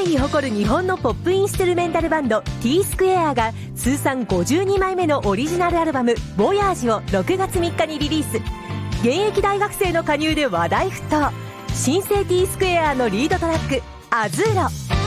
界に誇る日本のポップインストゥルメンタルバンド T スクエアが通算52枚目のオリジナルアルバム「ボヤージ」を6月3日にリリース。現役大学生の加入で話題沸騰。新生 T スクエアのリードトラック「アズーロ」。